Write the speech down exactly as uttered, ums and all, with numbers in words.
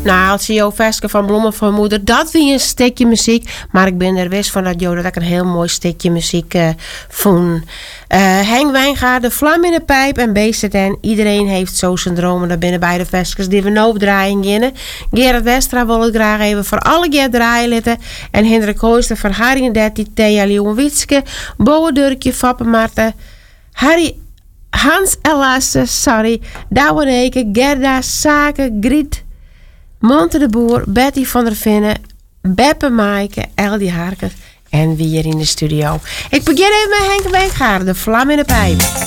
Nou, als je jouw Veske van Bloemen van Moeder, dat wie een stukje muziek. Maar ik ben er wist van dat Jo dat ik een heel mooi stukje muziek uh, vond. Uh, Henk Wijngaard, de Vlam in de Pijp en B Z N. Iedereen heeft zo zijn dromen. Daar binnen beide Veskes die we nou draaien gaan. Gerard Westra wil het graag even voor alle keer draaien laten. En Hendrik Hooister voor Harry en Dertie, Thea Leeuwen-Witske, Boe Durkje, Fappe Marten, Harry, Hans Elasse, sorry, Douwe Reken, Gerda, Zaken, Griet, Monte de Boer, Betty van der Vinnen, Beppe Maaike, Eldie Harkers en wie hier in de studio. Ik begin even met Henk Wijngaard, de Vlam in de Pijp.